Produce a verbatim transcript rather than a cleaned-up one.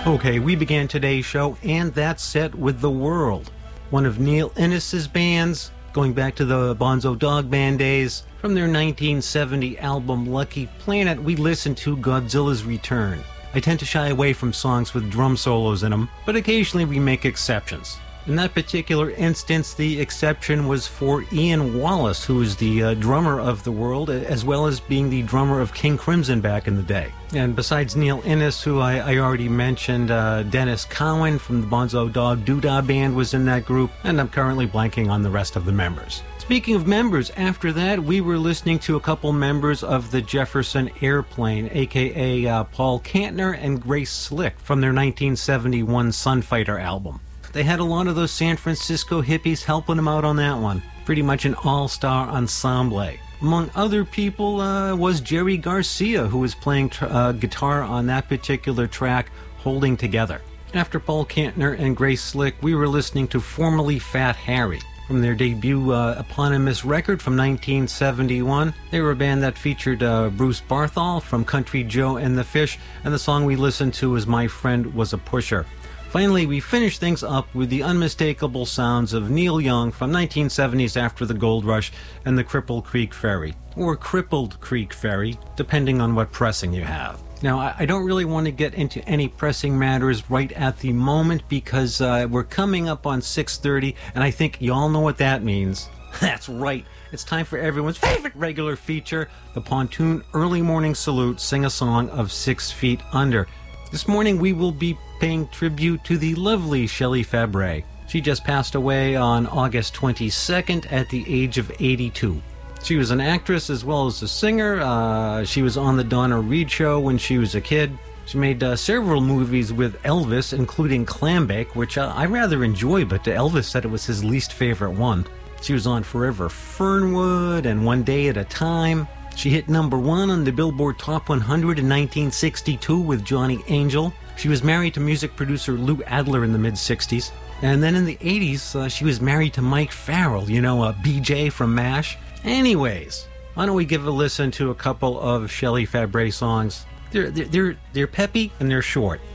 Okay, we began today's show and that set with The World, one of Neil Innes's bands, going back to the Bonzo Dog Band days. From their nineteen seventy album Lucky Planet, we listened to Godzilla's Return. I tend to shy away from songs with drum solos in them, but occasionally we make exceptions. In that particular instance, the exception was for Ian Wallace, who is the uh, drummer of The World, as well as being the drummer of King Crimson back in the day. And besides Neil Innes, who I, I already mentioned, uh, Dennis Cowan from the Bonzo Dog Doodah Band was in that group, and I'm currently blanking on the rest of the members. Speaking of members, after that, we were listening to a couple members of the Jefferson Airplane, aka uh, Paul Kantner and Grace Slick, from their nineteen seventy-one Sunfighter album. They had a lot of those San Francisco hippies helping them out on that one. Pretty much an all-star ensemble. Among other people uh, was Jerry Garcia, who was playing tr- uh, guitar on that particular track, Holding Together. After Paul Kantner and Grace Slick, we were listening to formerly Fat Harry. From their debut uh, eponymous record from nineteen seventy-one. They were a band that featured uh, Bruce Barthol from Country Joe and the Fish, and the song we listened to was My Friend Was a Pusher. Finally, we finished things up with the unmistakable sounds of Neil Young from nineteen seventies After the Gold Rush and the Cripple Creek Ferry, or Crippled Creek Ferry, depending on what pressing you have. Now, I don't really want to get into any pressing matters right at the moment because uh, we're coming up on six thirty, and I think you all know what that means. That's right. It's time for everyone's favorite regular feature, the Pontoon Early Morning Salute, Sing a Song of Six Feet Under. This morning we will be paying tribute to the lovely Shelley Fabre. She just passed away on August twenty-second at the age of eighty-two. She was an actress as well as a singer. Uh, she was on the Donna Reed Show when she was a kid. She made uh, several movies with Elvis, including Clambake, which uh, I rather enjoy, but Elvis said it was his least favorite one. She was on Forever Fernwood and One Day at a Time. She hit number one on the Billboard Top one hundred in nineteen sixty-two with Johnny Angel. She was married to music producer Lou Adler in the mid-sixties. And then in the eighties, uh, she was married to Mike Farrell, you know, uh, B J from MASH. Anyways, why don't we give a listen to a couple of Shelley Fabre songs? They're, they're, they're, they're peppy and they're short.